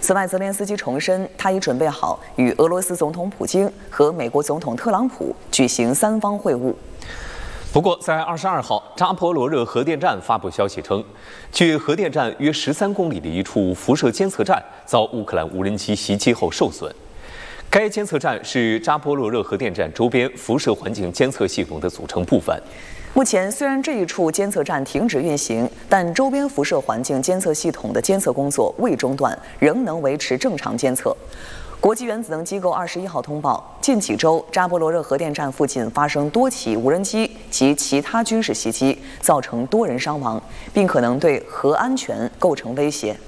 此外，泽连斯基重申，他已准备好与俄罗斯总统普京和美国总统特朗普举行3方会晤。 不过，在22号，扎波罗热核电站发布消息称，距核电站约13公里的一处辐射监测站遭乌克兰无人机袭击后受损。该监测站是扎波罗热核电站周边辐射环境监测系统的组成部分。 目前，虽然这一处监测站停止运行，但周边辐射环境监测系统的监测工作未中断，仍能维持正常监测。国际原子能机构21号通报，近几周扎波罗热核电站附近发生多起无人机及其他军事袭击，造成多人伤亡，并可能对核安全构成威胁。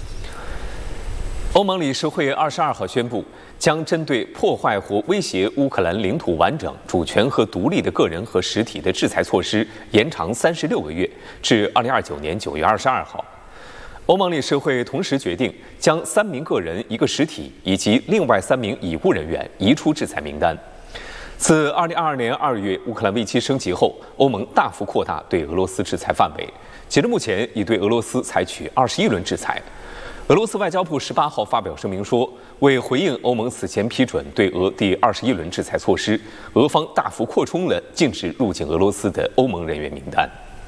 欧盟理事会22号宣布，将针对破坏或威胁乌克兰领土完整、主权和独立的个人和实体的制裁措施延长36个月，至2029年9月22号。欧盟理事会同时决定将3名个人、1个实体以及另外3名已故人员移出制裁名单。自2022年2月乌克兰危机升级后，欧盟大幅扩大对俄罗斯制裁范围，截至目前已对俄罗斯采取21轮制裁。俄罗斯外交部18号发表声明说，为回应欧盟此前批准对俄第21轮制裁措施，俄方大幅扩充了禁止入境俄罗斯的欧盟人员名单。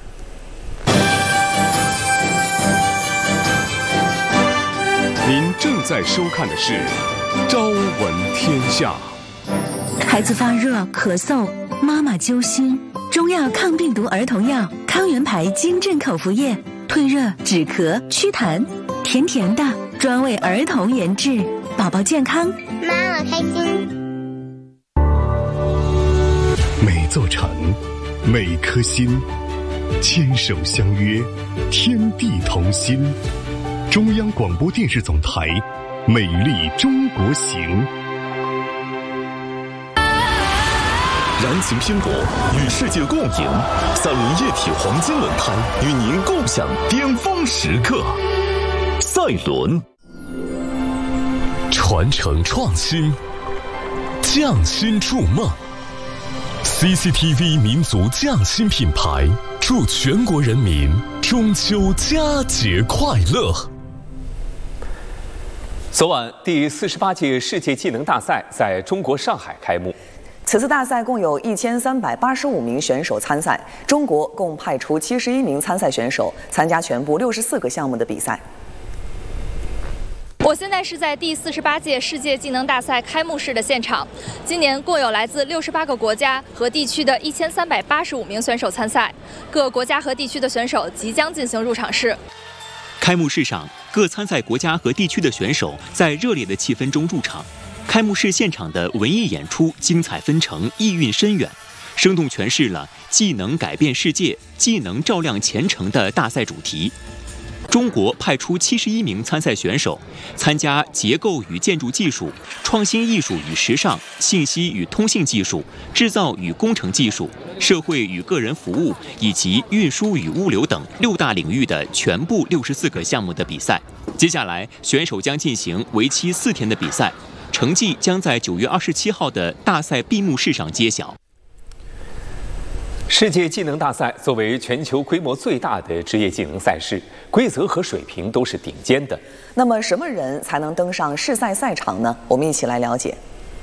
您正在收看的是《朝闻天下》。 孩子发热、咳嗽，妈妈揪心，中药抗病毒儿童药康源牌金镇口服液，退热、止咳、祛痰，甜甜的，专为儿童研制，宝宝健康， 妈妈开心。 每座城，每颗心，牵手相约，天地同心。中央广播电视总台《美丽中国行》。 燃情拼搏，与世界共赢。三菱液体黄金轮胎与您共享巅峰时刻。赛轮，传承创新，匠心筑梦。CCTV 民族匠心品牌，祝全国人民中秋佳节快乐。 昨晚，第48届世界技能大赛在中国上海开幕。 此次大赛共有1385名选手参赛，中国共派出71名参赛选手参加全部64个项目的比赛。 我现在是在第48届世界技能大赛开幕式的现场，今年共有来自68个国家和地区的1385名选手参赛，各国家和地区的选手即将进行入场式。 开幕式上，各参赛国家和地区的选手在热烈的气氛中入场。开幕式现场的文艺演出精彩纷呈，意蕴深远，生动诠释了技能改变世界、技能照亮前程的大赛主题。中国派出71名参赛选手，参加结构与建筑技术、创新艺术与时尚、信息与通信技术、制造与工程技术、社会与个人服务以及运输与物流等6大领域的全部64个项目的比赛。接下来，选手将进行为期4天的比赛，成绩将在9月27号的大赛闭幕式上揭晓。 世界技能大赛作为全球规模最大的职业技能赛事，规则和水平都是顶尖的。 那么，什么人才能登上世赛赛场呢？我们一起来了解。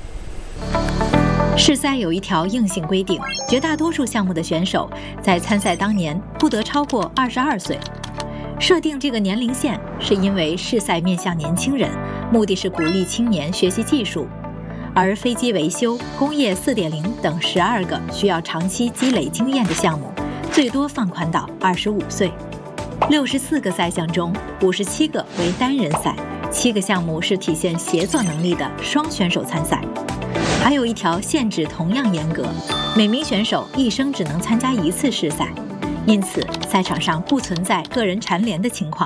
世赛有一条硬性规定，绝大多数项目的选手在参赛当年不得超过22岁。设定这个年龄线是因为世赛面向年轻人，目的是鼓励青年学习技术。而飞机维修、工业4.0等12个需要长期积累经验的项目，最多放宽到25岁。64个赛项中，57个为单人赛，7个项目是体现协作能力的双选手参赛。还有一条限制同样严格，每名选手一生只能参加1次世赛，因此赛场上不存在个人蝉联的情况。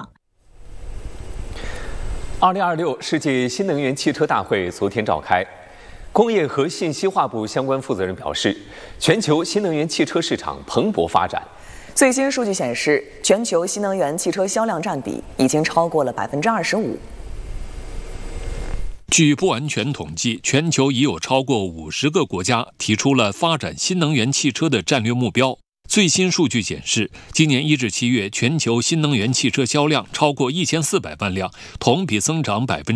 2026世界新能源汽车大会昨天召开。工业和信息化部相关负责人表示，全球新能源汽车市场蓬勃发展。 最新数据显示，全球新能源汽车销量占比已经超过了25%。 据不完全统计，全球已有超过50个国家提出了发展新能源汽车的战略目标。最新数据显示，今年1至7月，全球新能源汽车销量超过1400万辆，同比增长